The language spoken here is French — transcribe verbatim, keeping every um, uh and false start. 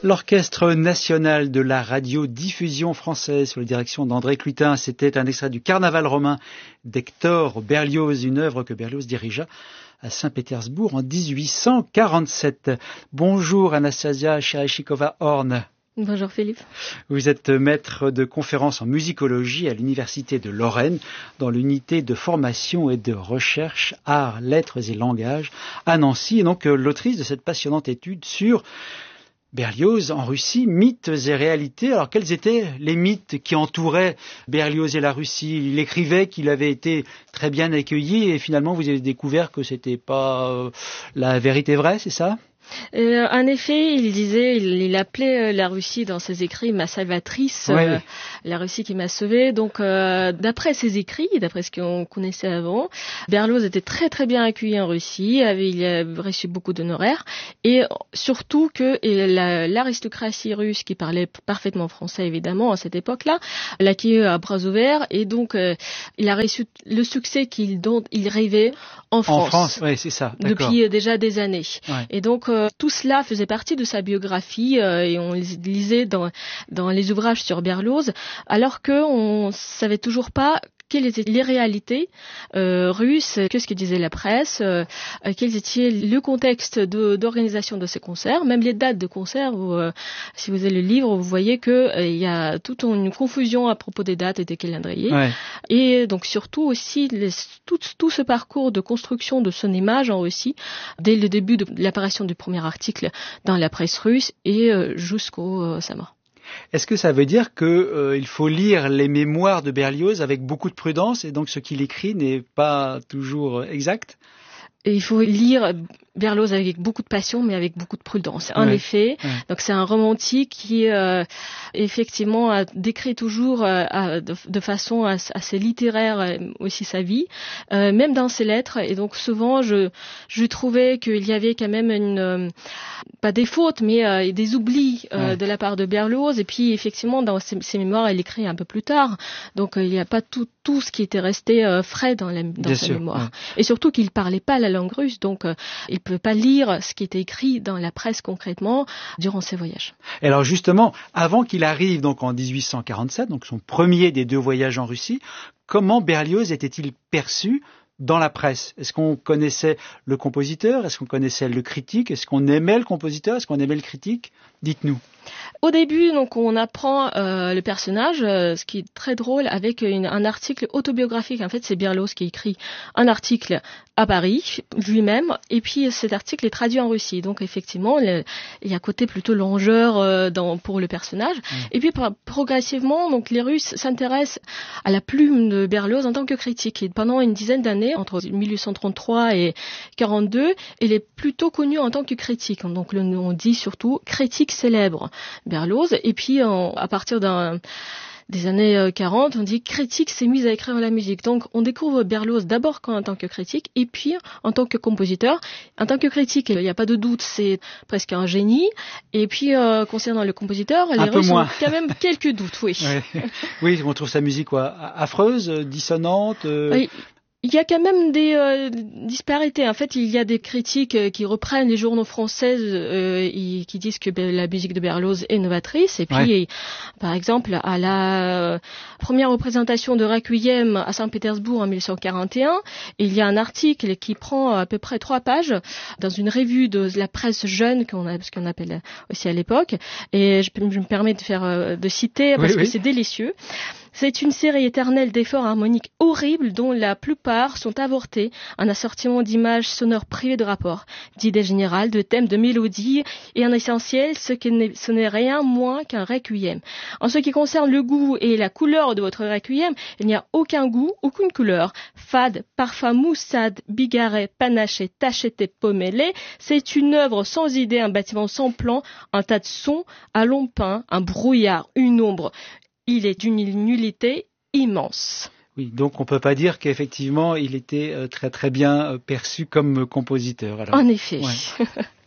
L'Orchestre national de la radiodiffusion française sous la direction d'André Clutin, c'était un extrait du Carnaval romain d'Hector Berlioz, une œuvre que Berlioz dirigea à Saint-Pétersbourg en dix-huit cent quarante-sept. Bonjour Anastasia Chereshikova-Horn. Bonjour Philippe. Vous êtes maître de conférences en musicologie à l'Université de Lorraine dans l'unité de formation et de recherche Arts, Lettres et Langages à Nancy, et donc l'autrice de cette passionnante étude sur Berlioz en Russie, mythes et réalités. Alors quels étaient les mythes qui entouraient Berlioz et la Russie? Il écrivait qu'il avait été très bien accueilli et finalement vous avez découvert que c'était pas euh, la vérité vraie, c'est ça? Euh, en effet, il disait, il, il appelait euh, la Russie dans ses écrits ma salvatrice, ouais. euh, la Russie qui m'a sauvée. Donc, euh, d'après ses écrits, d'après ce qu'on connaissait avant, Berlioz était très très bien accueilli en Russie, avait, il a reçu beaucoup d'honoraires, et surtout que et la, l'aristocratie russe qui parlait parfaitement français évidemment à cette époque-là, l'accueillait à bras ouverts, et donc euh, il a reçu le succès qu'il dont il rêvait en France. En France, oui, c'est ça. D'accord. Depuis euh, déjà des années. Ouais. Et donc euh, tout cela faisait partie de sa biographie euh, et on lisait dans, dans les ouvrages sur Berlioz, alors qu'on ne savait toujours pas quelles étaient les réalités euh, russes, qu'est-ce que disait la presse, euh, quel était le contexte de, d'organisation de ces concerts, même les dates de concerts. Où, euh, si vous avez le livre, vous voyez qu'il euh, y a toute une confusion à propos des dates et des calendriers. Ouais. Et donc surtout aussi les, tout, tout ce parcours de construction de son image en Russie, dès le début de l'apparition du premier article dans la presse russe et euh, jusqu'au euh, sa mort. Est-ce que ça veut dire qu'il euh, faut lire les mémoires de Berlioz avec beaucoup de prudence et donc ce qu'il écrit n'est pas toujours exact? Et il faut lire Berlioz avec beaucoup de passion, mais avec beaucoup de prudence. En ouais, effet, ouais. Donc c'est un romantique qui, euh, effectivement, a décrit toujours euh, à, de, de façon assez littéraire euh, aussi sa vie, euh, même dans ses lettres. Et donc souvent, je, je trouvais qu'il y avait quand même une, euh, pas des fautes, mais euh, des oublis euh, ouais. de la part de Berlioz. Et puis, effectivement, dans ses, ses mémoires, elle écrit un peu plus tard. Donc euh, il n'y a pas tout, tout ce qui était resté euh, frais dans, la, dans sa sûr, mémoire. Ouais. Et surtout qu'il parlait pas la langue russe, donc euh, il peut pas lire ce qui était écrit dans la presse concrètement durant ses voyages. Et alors justement, avant qu'il arrive donc en dix-huit cent quarante-sept, donc son premier des deux voyages en Russie, comment Berlioz était-il perçu dans la presse? Est-ce qu'on connaissait le compositeur? Est-ce qu'on connaissait le critique? Est-ce qu'on aimait le compositeur? Est-ce qu'on aimait le critique? Dites-nous. Au début, donc, on apprend euh, le personnage, euh, ce qui est très drôle, avec une, un article autobiographique. En fait, c'est Berlioz qui écrit un article à Paris, lui-même, et puis cet article est traduit en Russie. Donc, effectivement, le, il y a un côté plutôt longeur euh, dans, pour le personnage. Mmh. Et puis, progressivement, donc, les Russes s'intéressent à la plume de Berlioz en tant que critique. Et pendant une dizaine d'années, entre dix-huit cent trente-trois et quarante-deux, il est plutôt connu en tant que critique. Donc, le, on dit surtout critique célèbre. Berlioz, et puis en, à partir d'un, des années quarante, on dit critique s'est mise à écrire la musique. Donc on découvre Berlioz d'abord en tant que critique, et puis en tant que compositeur. En tant que critique, il n'y a pas de doute, c'est presque un génie. Et puis euh, concernant le compositeur, les Russes ont quand même quelques doutes, oui. Ouais. Oui, on trouve sa musique quoi, affreuse, dissonante. Euh... Oui. Il y a quand même des euh, disparités. En fait, il y a des critiques euh, qui reprennent les journaux français euh, et qui disent que la musique de Berlioz est novatrice. Et puis, ouais. Par exemple, à la première représentation de Requiem à Saint-Pétersbourg en dix-huit cent quarante et un, il y a un article qui prend à peu près trois pages dans une revue de la presse jeune, qu'on a, ce qu'on appelle aussi à l'époque. Et je, je me permets de faire de citer parce oui, que oui. C'est délicieux. C'est une série éternelle d'efforts harmoniques horribles dont la plupart sont avortés, un assortiment d'images sonores privées de rapport, d'idées générales, de thèmes, de mélodies, et en essentiel, ce, qui n'est, ce n'est rien moins qu'un requiem. En ce qui concerne le goût et la couleur de votre requiem, il n'y a aucun goût, aucune couleur. Fade, parfum moussade, bigarré, panaché, tacheté, pommelé, c'est une œuvre sans idée, un bâtiment sans plan, un tas de sons, à long pain, un brouillard, une ombre. Il est d'une nullité immense. Oui, donc on peut pas dire qu'effectivement il était très très bien perçu comme compositeur. Alors. En effet. Ouais.